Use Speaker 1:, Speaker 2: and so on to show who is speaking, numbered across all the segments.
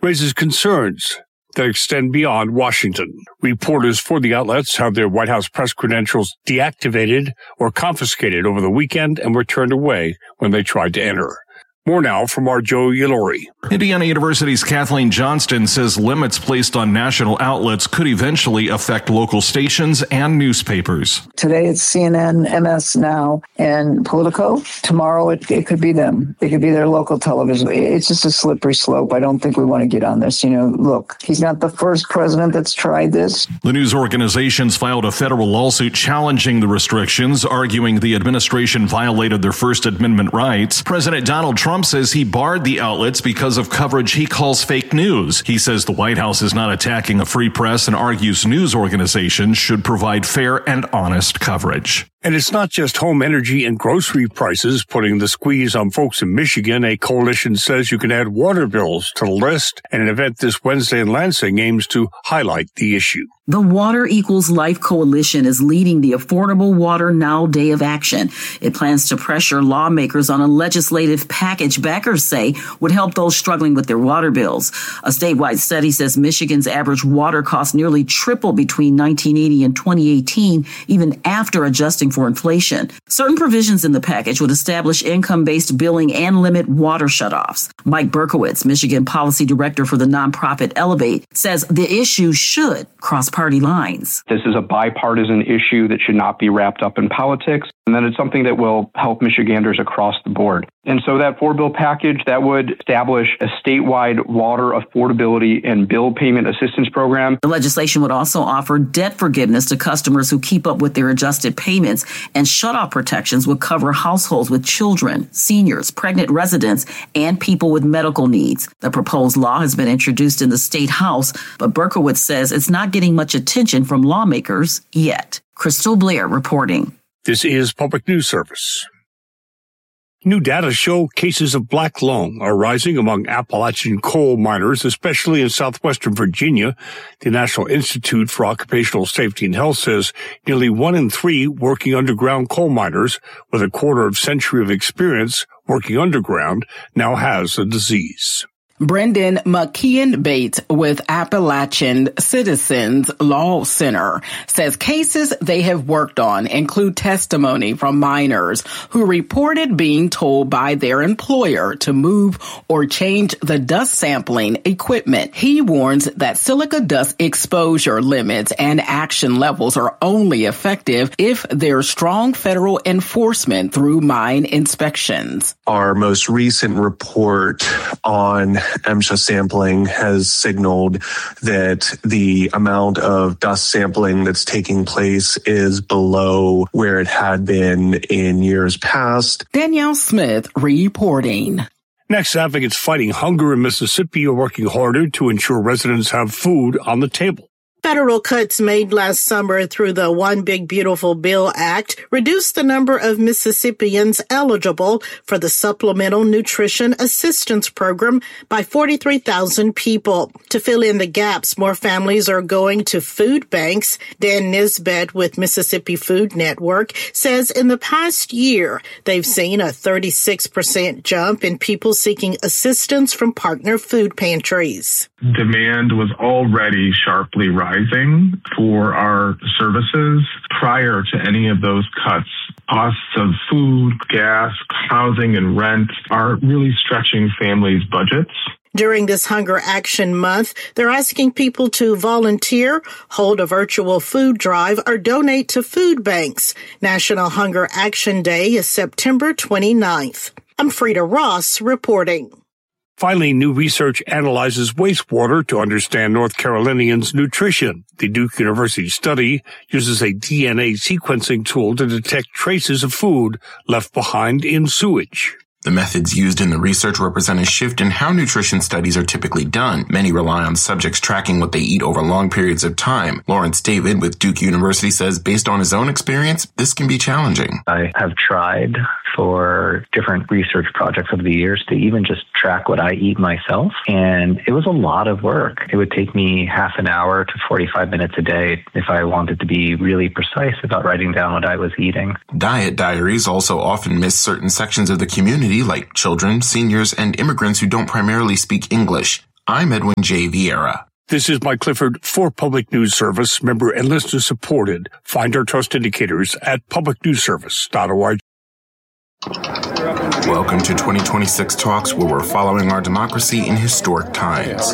Speaker 1: raises concerns that extend beyond Washington. Reporters for the outlets have their White House press credentials deactivated or confiscated over the weekend and were turned away when they tried to enter. More now from our Joe Yalori.
Speaker 2: Indiana University's Kathleen Johnston says limits placed on national outlets could eventually affect local stations and newspapers.
Speaker 3: Today it's CNN, MS Now, and Politico. Tomorrow it could be them. It could be their local television. It's just a slippery slope. I don't think we want to get on this. Look, he's not the first president that's tried this.
Speaker 2: The news organizations filed a federal lawsuit challenging the restrictions, arguing the administration violated their First Amendment rights. President Donald Trump says he barred the outlets because of coverage he calls fake news. He says the White House is not attacking a free press and argues news organizations should provide fair and honest coverage.
Speaker 1: And it's not just home energy and grocery prices putting the squeeze on folks in Michigan. A coalition says you can add water bills to the list, and an event this Wednesday in Lansing aims to highlight the issue.
Speaker 4: The Water Equals Life Coalition is leading the Affordable Water Now Day of Action. It plans to pressure lawmakers on a legislative package backers say would help those struggling with their water bills. A statewide study says Michigan's average water cost nearly tripled between 1980 and 2018, even after adjusting for inflation. Certain provisions in the package would establish income-based billing and limit water shutoffs. Mike Berkowitz, Michigan Policy Director for the nonprofit Elevate, says the issue should cross party lines.
Speaker 5: This is a bipartisan issue that should not be wrapped up in politics, and that it's something that will help Michiganders across the board. And so that four-bill package, that would establish a statewide water affordability and bill payment assistance program.
Speaker 4: The legislation would also offer debt forgiveness to customers who keep up with their adjusted payments, and shutoff protections would cover households with children, seniors, pregnant residents, and people with medical needs. The proposed law has been introduced in the state house, but Berkowitz says it's not getting much attention from lawmakers yet. Crystal Blair reporting.
Speaker 1: This is Public News Service. New data show cases of black lung are rising among Appalachian coal miners, especially in southwestern Virginia. The National Institute for Occupational Safety and Health says nearly 1 in 3 working underground coal miners with a quarter-century of experience working underground now has the disease.
Speaker 6: Brendan McKeon Bates with Appalachian Citizens Law Center says cases they have worked on include testimony from miners who reported being told by their employer to move or change the dust sampling equipment. He warns that silica dust exposure limits and action levels are only effective if there's strong federal enforcement through mine inspections.
Speaker 7: Our most recent report on MSHA sampling has signaled that the amount of dust sampling that's taking place is below where it had been in years past.
Speaker 6: Danielle Smith reporting.
Speaker 1: Next, advocates fighting hunger in Mississippi are working harder to ensure residents have food on the table.
Speaker 8: Federal cuts made last summer through the One Big Beautiful Bill Act reduced the number of Mississippians eligible for the Supplemental Nutrition Assistance Program by 43,000 people. To fill in the gaps, more families are going to food banks. Dan Nisbet with Mississippi Food Network says in the past year, they've seen a 36% jump in people seeking assistance from partner food pantries.
Speaker 9: Demand was already sharply rising for our services prior to any of those cuts. Costs of food, gas, housing, and rent are really stretching families' budgets.
Speaker 8: During this Hunger Action Month, they're asking people to volunteer, hold a virtual food drive, or donate to food banks. National Hunger Action Day is September 29th. I'm Frida Ross reporting.
Speaker 1: Finally, new research analyzes wastewater to understand North Carolinians' nutrition. The Duke University study uses a DNA sequencing tool to detect traces of food left behind in sewage.
Speaker 10: The methods used in the research represent a shift in how nutrition studies are typically done. Many rely on subjects tracking what they eat over long periods of time. Lawrence David with Duke University says based on his own experience, this can be challenging.
Speaker 11: I have tried for different research projects over the years to even just track what I eat myself. And it was a lot of work. It would take me half an hour to 45 minutes a day if I wanted to be really precise about writing down what I was eating.
Speaker 10: Diet diaries also often miss certain sections of the community like children, seniors, and immigrants who don't primarily speak English. I'm Edwin J. Vieira.
Speaker 1: This is Mike Clifford for Public News Service, member and listener supported. Find our trust indicators at publicnewsservice.org.
Speaker 10: Welcome to 2026 Talks, where we're following our democracy in historic times.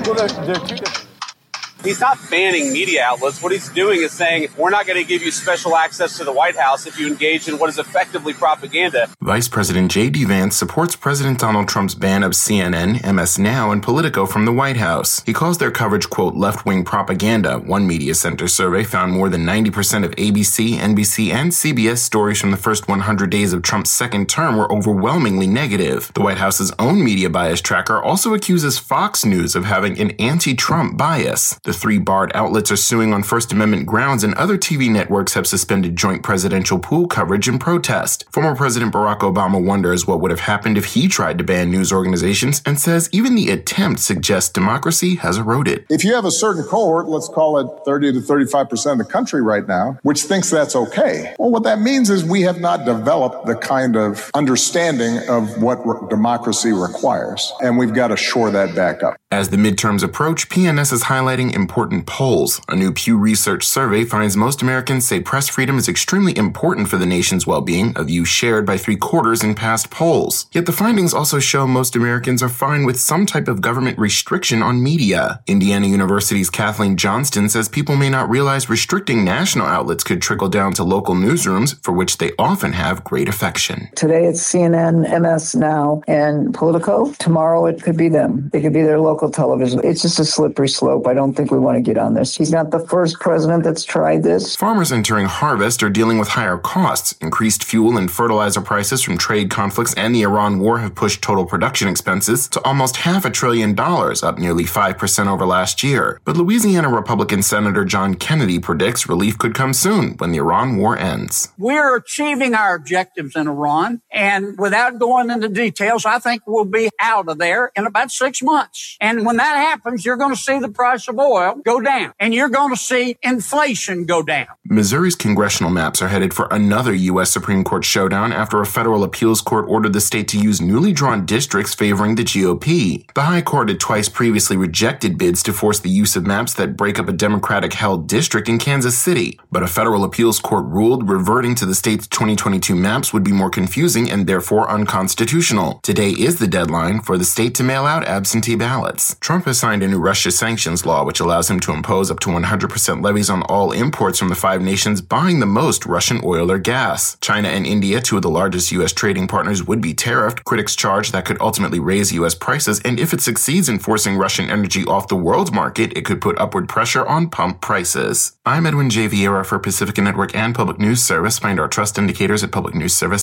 Speaker 12: He's not banning media outlets. What he's doing is saying, we're not going to give you special access to the White House if you engage in what is effectively propaganda.
Speaker 10: Vice President J.D. Vance supports President Donald Trump's ban of CNN, MS Now, and Politico from the White House. He calls their coverage, quote, left-wing propaganda. One media center survey found more than 90% of ABC, NBC, and CBS stories from the first 100 days of Trump's second term were overwhelmingly negative. The White House's own media bias tracker also accuses Fox News of having an anti-Trump bias. The three barred outlets are suing on First Amendment grounds, and other TV networks have suspended joint presidential pool coverage in protest. Former President Barack Obama wonders what would have happened if he tried to ban news organizations, and says even the attempt suggests democracy has eroded.
Speaker 13: If you have a certain cohort, let's call it 30 to 35% of the country right now, which thinks that's okay, well, what that means is we have not developed the kind of understanding of what democracy requires, and we've got to shore that back up.
Speaker 10: As the midterms approach, PNS is highlighting important polls. A new Pew Research survey finds most Americans say press freedom is extremely important for the nation's well-being, a view shared by 3/4 in past polls. Yet the findings also show most Americans are fine with some type of government restriction on media. Indiana University's Kathleen Johnston says people may not realize restricting national outlets could trickle down to local newsrooms, for which they often have great affection.
Speaker 3: Today it's CNN, MS Now, and Politico. Tomorrow it could be them. It could be their local television. It's just a slippery slope. I don't think we want to get on this. He's not the first president that's tried this.
Speaker 10: Farmers entering harvest are dealing with higher costs. Increased fuel and fertilizer prices from trade conflicts and the Iran war have pushed total production expenses to almost $500 billion, up nearly 5% over last year. But Louisiana Republican Senator John Kennedy predicts relief could come soon when the Iran war ends.
Speaker 14: We're achieving our objectives in Iran, and without going into details, I think we'll be out of there in about 6 months. And when that happens, you're going to see the price of oil go down, and you're going to see inflation go down.
Speaker 10: Missouri's congressional maps are headed for another U.S. Supreme Court showdown after a federal appeals court ordered the state to use newly drawn districts favoring the GOP. The High Court had twice previously rejected bids to force the use of maps that break up a Democratic-held district in Kansas City, but a federal appeals court ruled reverting to the state's 2022 maps would be more confusing and therefore unconstitutional. Today is the deadline for the state to mail out absentee ballots. Trump has signed a new Russia sanctions law, which allows him to impose up to 100% levies on all imports from the 5 nations buying the most Russian oil or gas. China and India, 2 of the largest U.S. trading partners, would be tariffed. Critics charge that could ultimately raise U.S. prices, and if it succeeds in forcing Russian energy off the world market, it could put upward pressure on pump prices. I'm Edwin J. Vieira for Pacifica Network and Public News Service. Find our trust indicators at Public News Service.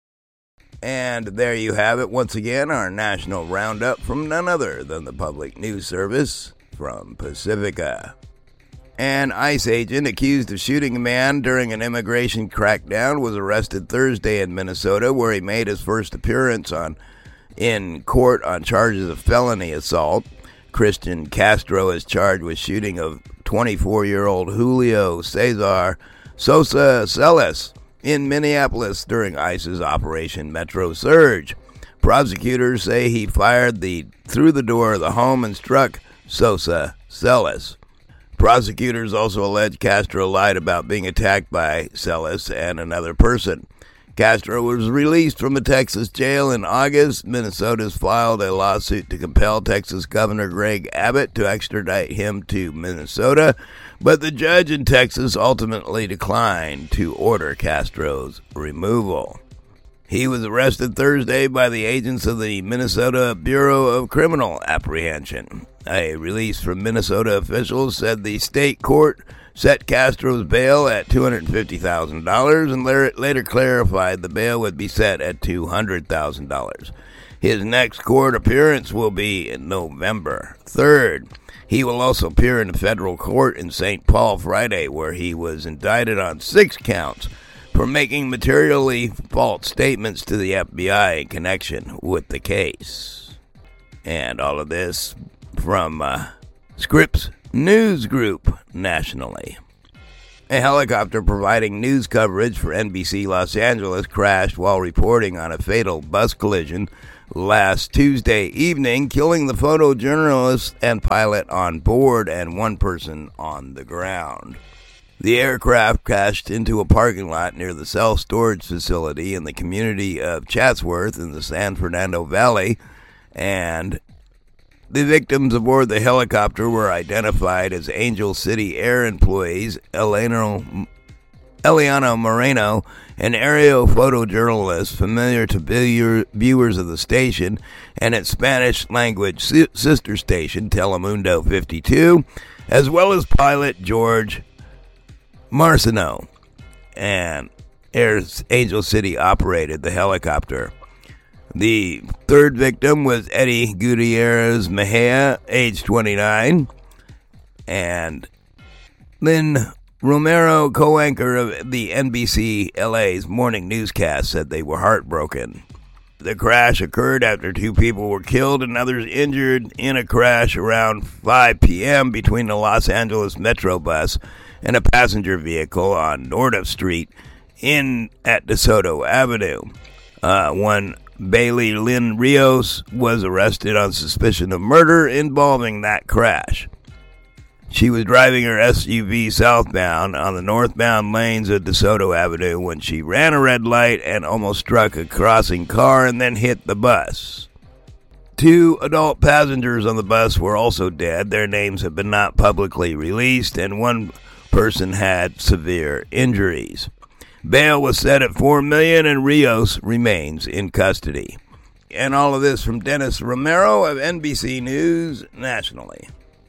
Speaker 15: And there you have it, once again, our national roundup from none other than the Public News Service from Pacifica. An ICE agent accused of shooting a man during an immigration crackdown was arrested Thursday in Minnesota, where he made his first appearance in court on charges of felony assault. Christian Castro is charged with shooting of 24-year-old Julio Cesar Sosa Celis in Minneapolis during ICE's Operation Metro Surge. Prosecutors say he fired through the door of the home and struck Sosa Celis. Prosecutors also allege Castro lied about being attacked by Celis and another person. Castro was released from a Texas jail in August. Minnesota's filed a lawsuit to compel Texas Governor Greg Abbott to extradite him to Minnesota, but the judge in Texas ultimately declined to order Castro's removal. He was arrested Thursday by the agents of the Minnesota Bureau of Criminal Apprehension. A release from Minnesota officials said the state court set Castro's bail at $250,000 and later clarified the bail would be set at $200,000. His next court appearance will be in November 3rd. He will also appear in a federal court in St. Paul Friday, where he was indicted on 6 counts for making materially false statements to the FBI in connection with the case. And all of this from Scripps News Group nationally. A helicopter providing news coverage for NBC Los Angeles crashed while reporting on a fatal bus collision last Tuesday evening, killing the photojournalist and pilot on board and one person on the ground. The aircraft crashed into a parking lot near the self-storage facility in the community of Chatsworth in the San Fernando Valley, and the victims aboard the helicopter were identified as Angel City Air employees Eliano Moreno, an aerial photojournalist familiar to viewers of the station and its Spanish-language sister station, Telemundo 52, as well as pilot George Marciano, and Angel City operated the helicopter. The third victim was Eddie Gutierrez Mejia, age 29, and Lynn Romero, co-anchor of the NBC LA's morning newscast, said they were heartbroken. The crash occurred after 2 people were killed and others injured in a crash around 5 p.m. between the Los Angeles Metro bus and a passenger vehicle on Nordhoff Street at DeSoto Avenue. One Bailey Lynn Rios was arrested on suspicion of murder involving that crash. She was driving her SUV southbound on the northbound lanes of DeSoto Avenue when she ran a red light and almost struck a crossing car and then hit the bus. 2 adult passengers on the bus were also dead. Their names have been not publicly released, and one person had severe injuries. Bail was set at $4 million, and Rios remains in custody. And all of this from Dennis Romero of NBC News nationally.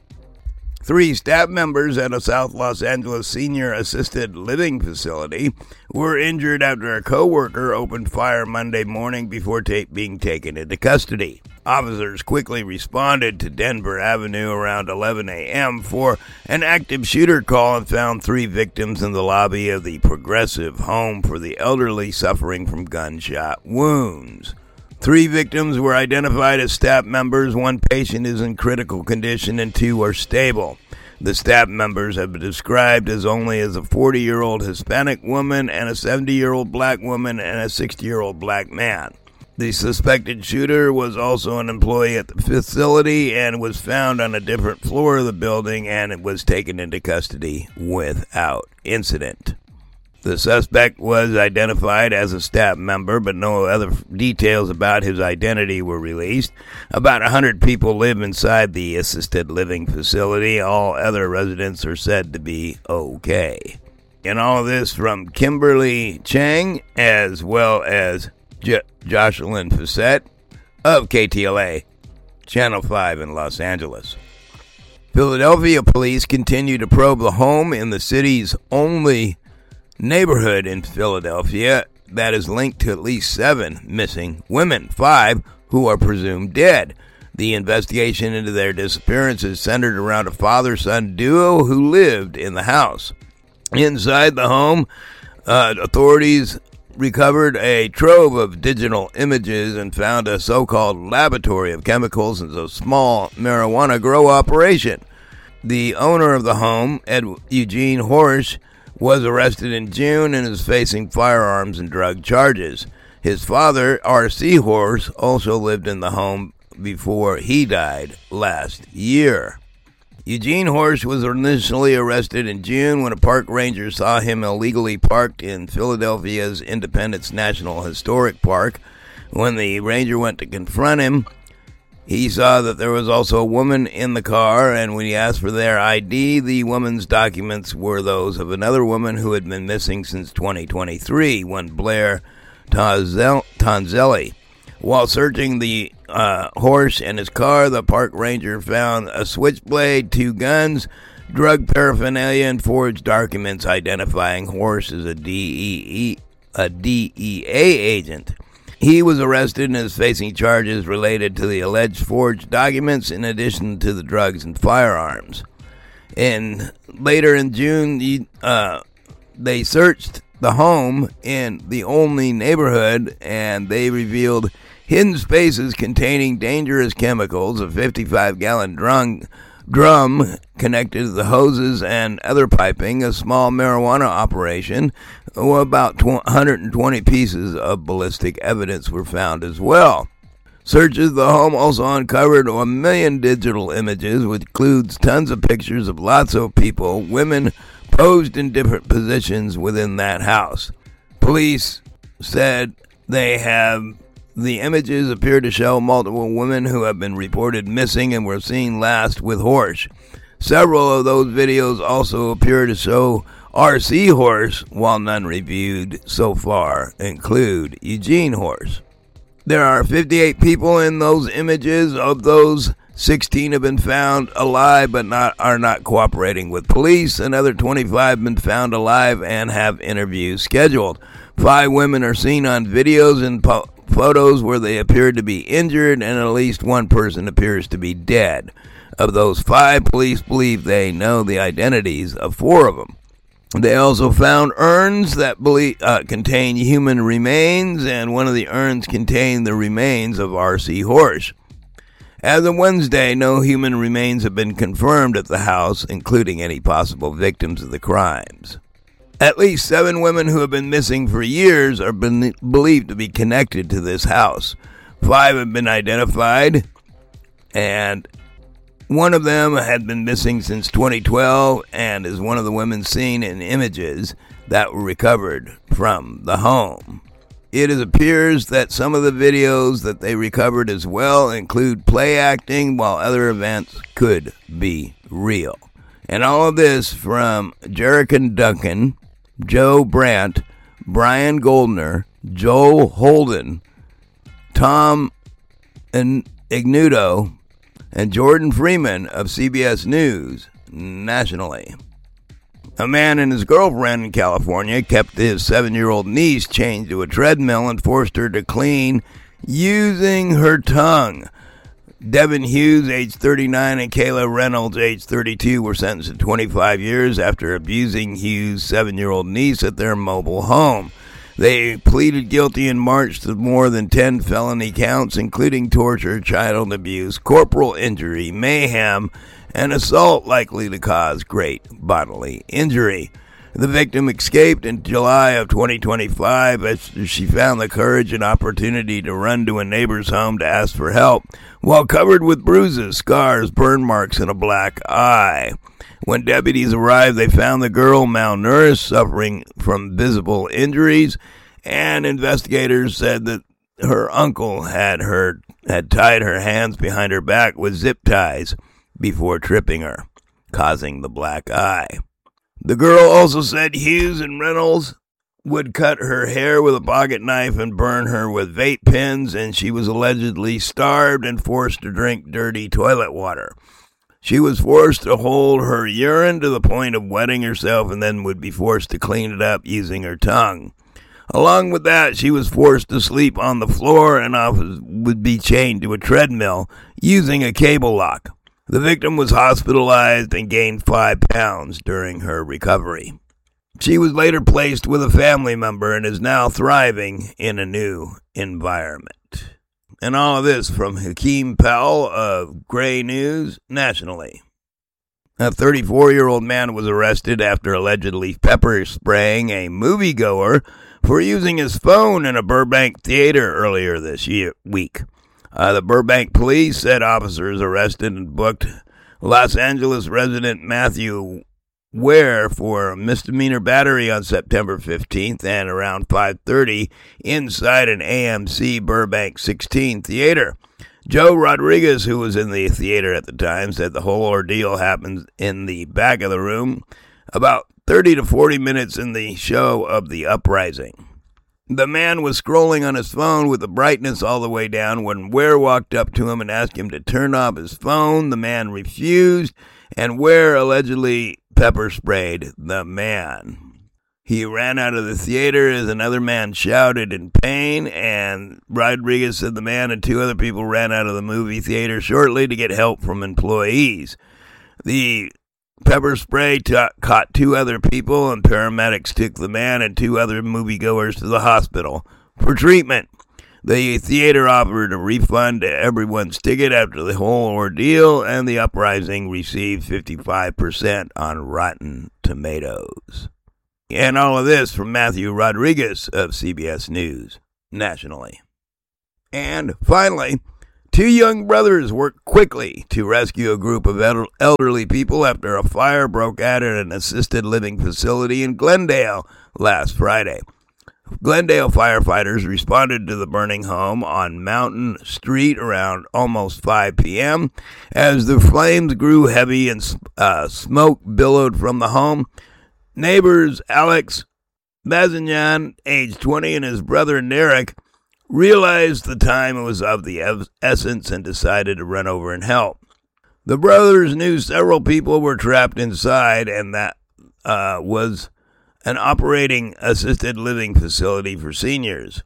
Speaker 15: 3 staff members at a South Los Angeles senior assisted living facility were injured after a co-worker opened fire Monday morning before being taken into custody. Officers quickly responded to Denver Avenue around 11 a.m. for an active shooter call and found 3 victims in the lobby of the Progressive Home for the Elderly suffering from gunshot wounds. 3 victims were identified as staff members. 1 patient is in critical condition and 2 are stable. The staff members have been described as only as a 40-year-old Hispanic woman and a 70-year-old black woman and a 60-year-old black man. The suspected shooter was also an employee at the facility and was found on a different floor of the building, and it was taken into custody without incident. The suspect was identified as a staff member, but no other details about his identity were released. About 100 people live inside the assisted living facility. All other residents are said to be okay. And all of this from Kimberly Chang, as well as Jocelyn Facette of KTLA, Channel 5 in Los Angeles. Philadelphia police continue to probe the home in the city's only neighborhood in Philadelphia that is linked to at least 7 missing women, 5 who are presumed dead. The investigation into their disappearances centered around a father-son duo who lived in the house. Inside the home, authorities recovered a trove of digital images and found a so-called laboratory of chemicals and a small marijuana grow operation. The owner of the home, Eugene Horsch, was arrested in June and is facing firearms and drug charges. His father, R.C. Horsch, also lived in the home before he died last year. Eugene Horsch was initially arrested in June when a park ranger saw him illegally parked in Philadelphia's Independence National Historic Park. When the ranger went to confront him, he saw that there was also a woman in the car, and when he asked for their ID, the woman's documents were those of another woman who had been missing since 2023, one Blair Tonzelli. While searching the horse and his car, the park ranger found a switchblade, 2 guns, drug paraphernalia, and forged documents identifying Horsch as a DEA agent. He was arrested and is facing charges related to the alleged forged documents in addition to the drugs and firearms. And later in June, they searched the home in the only neighborhood, and they revealed hidden spaces containing dangerous chemicals, a 55-gallon drum connected to the hoses and other piping, a small marijuana operation. About 120 pieces of ballistic evidence were found as well. Searches of the home also uncovered 1 million digital images, which includes tons of pictures of lots of people, women posed in different positions within that house. Police said the images appear to show multiple women who have been reported missing and were seen last with Horsch. Several of those videos also appear to show R.C. Horsch, while none reviewed so far include Eugene Horsch. There are 58 people in those images. Of those, 16 have been found alive but are not cooperating with police. Another 25 have been found alive and have interviews scheduled. 5 women are seen on videos and photos where they appear to be injured, and at least one person appears to be dead. Of those 5, police believe they know the identities of 4 of them. They also found urns that contain human remains, and one of the urns contained the remains of R.C. Horsch. As of Wednesday, no human remains have been confirmed at the house, including any possible victims of the crimes. At least 7 women who have been missing for years are believed to be connected to this house. 5 have been identified, and one of them had been missing since 2012 and is one of the women seen in images that were recovered from the home. It appears that some of the videos that they recovered as well include play acting, while other events could be real. And all of this from Jerrican Duncan, Joe Brandt, Brian Goldner, Joe Holden, Tom Ignudo, and Jordan Freeman of CBS News nationally. A man and his girlfriend in California kept his 7-year-old niece chained to a treadmill and forced her to clean using her tongue. Devin Hughes, age 39, and Kayla Reynolds, age 32, were sentenced to 25 years after abusing Hughes' 7-year-old niece at their mobile home. They pleaded guilty in March to more than 10 felony counts, including torture, child abuse, corporal injury, mayhem, and assault likely to cause great bodily injury. The victim escaped in July of 2025 as she found the courage and opportunity to run to a neighbor's home to ask for help, while covered with bruises, scars, burn marks, and a black eye. When deputies arrived, they found the girl malnourished, suffering from visible injuries, and investigators said that her uncle had tied her hands behind her back with zip ties before tripping her, causing the black eye. The girl also said Hughes and Reynolds would cut her hair with a pocket knife and burn her with vape pens, and she was allegedly starved and forced to drink dirty toilet water. She was forced to hold her urine to the point of wetting herself and then would be forced to clean it up using her tongue. Along with that, she was forced to sleep on the floor and would be chained to a treadmill using a cable lock. The victim was hospitalized and gained 5 pounds during her recovery. She was later placed with a family member and is now thriving in a new environment. And all of this from Hakeem Powell of Gray News nationally. A 34-year-old man was arrested after allegedly pepper spraying a moviegoer for using his phone in a Burbank theater earlier this week. The Burbank police said officers arrested and booked Los Angeles resident Matthew Ware for a misdemeanor battery on September 15th and around 5:30 inside an AMC Burbank 16 theater. Joe Rodriguez, who was in the theater at the time, said the whole ordeal happened in the back of the room, about 30 to 40 minutes in the show of the uprising. The man was scrolling on his phone with the brightness all the way down when Ware walked up to him and asked him to turn off his phone. The man refused, and Ware allegedly pepper sprayed the man. He ran out of the theater as another man shouted in pain, and Rodriguez said the man and 2 other people ran out of the movie theater shortly to get help from employees. The pepper spray caught 2 other people, and paramedics took the man and 2 other moviegoers to the hospital for treatment. The theater offered a refund to everyone's ticket after the whole ordeal, and the uprising received 55% on Rotten Tomatoes. And all of this from Matthew Rodriguez of CBS News nationally. And finally, Two young brothers worked quickly to rescue a group of elderly people after a fire broke out at an assisted living facility in Glendale last Friday. Glendale firefighters responded to the burning home on Mountain Street around almost 5 p.m. As the flames grew heavy and smoke billowed from the home. Neighbors Alex Bazignan, age 20, and his brother Narek realized the time was of the essence and decided to run over and help. The brothers knew several people were trapped inside, and that was an operating assisted living facility for seniors.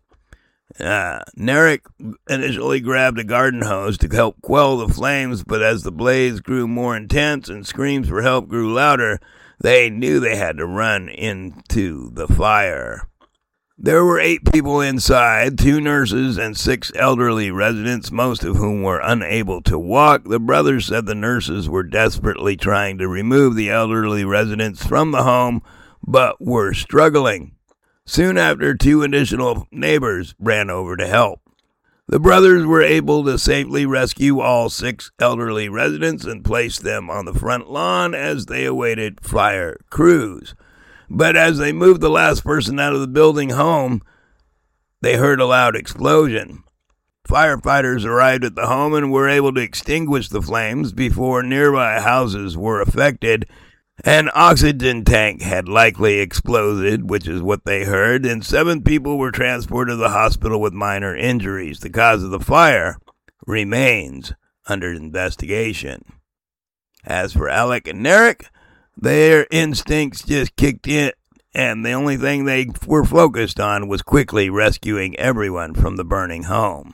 Speaker 15: Narek initially grabbed a garden hose to help quell the flames, but as the blaze grew more intense and screams for help grew louder, they knew they had to run into the fire. There were 8 people inside, 2 nurses and 6 elderly residents, most of whom were unable to walk. The brothers said the nurses were desperately trying to remove the elderly residents from the home, but were struggling. Soon after, 2 additional neighbors ran over to help. The brothers were able to safely rescue all 6 elderly residents and place them on the front lawn as they awaited fire crews. But as they moved the last person out of the building home, they heard a loud explosion. Firefighters arrived at the home and were able to extinguish the flames before nearby houses were affected. An oxygen tank had likely exploded, which is what they heard, and 7 people were transported to the hospital with minor injuries. The cause of the fire remains under investigation. As for Alec and Narek, their instincts just kicked in, and the only thing they were focused on was quickly rescuing everyone from the burning home.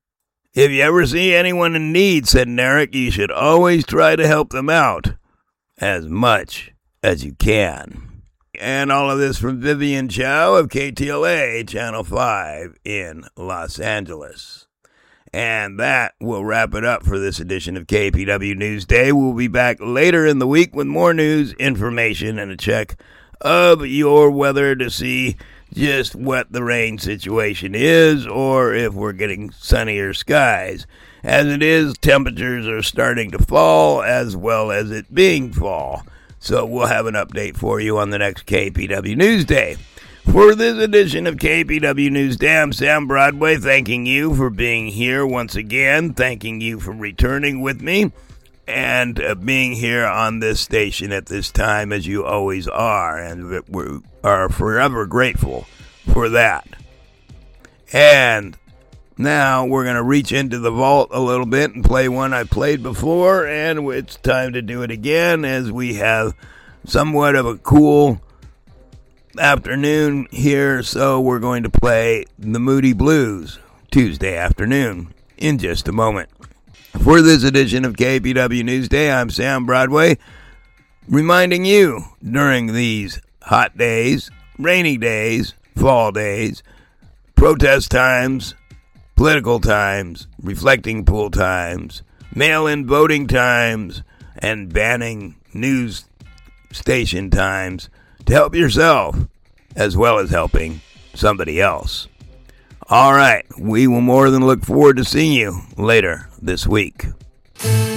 Speaker 15: If you ever see anyone in need, said Narek, you should always try to help them out as much as you can. And all of this from Vivian Chow of KTLA, Channel 5 in Los Angeles. And that will wrap it up for this edition of KPW Newsday. We'll be back later in the week with more news, information, and a check of your weather to see just what the rain situation is or if we're getting sunnier skies. As it is, temperatures are starting to fall as well as it being fall. So we'll have an update for you on the next KPW Newsday. For this edition of KPW Newsday, I'm Sam Broadway, thanking you for being here once again, thanking you for returning with me, and being here on this station at this time, as you always are, and we are forever grateful for that. And now we're going to reach into the vault a little bit and play one I played before, and it's time to do it again, as we have somewhat of a cool afternoon here, so we're going to play the Moody Blues Tuesday afternoon in just a moment. For this edition of KPW Newsday, I'm Sam Broadway, reminding you during these hot days, rainy days, fall days, protest times, political times, reflecting pool times, mail-in voting times, and banning news station times, to help yourself as well as helping somebody else. All right, we will more than look forward to seeing you later this week.